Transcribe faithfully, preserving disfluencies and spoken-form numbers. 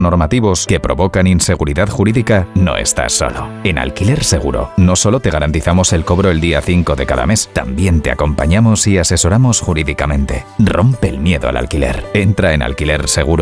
normativos que provocan inseguridad jurídica, no estás solo. En Alquiler Seguro, no solo te garantizamos el cobro el día cinco de cada mes, también te acompañamos y asesoramos jurídicamente. Rompe el miedo al alquiler. Entra en Alquiler Seguro.